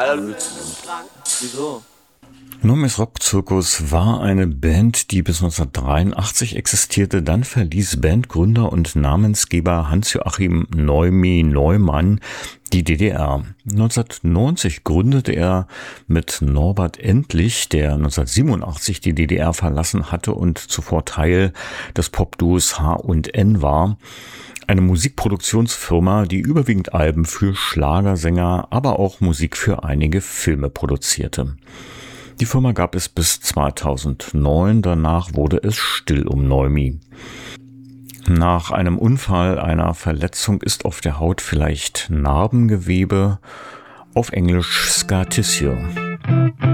Wieso? Neumes Rockzirkus war eine Band, die bis 1983 existierte. Dann verließ Bandgründer und Namensgeber Hans-Joachim Neumann die DDR. 1990 gründete er mit Norbert Endlich, der 1987 die DDR verlassen hatte und zuvor Teil des Popduos H&N war, eine Musikproduktionsfirma, die überwiegend Alben für Schlagersänger, aber auch Musik für einige Filme produzierte. Die Firma gab es bis 2009, danach wurde es still um Neumi. Nach einem Unfall, einer Verletzung ist auf der Haut vielleicht Narbengewebe, auf Englisch Scar Tissue.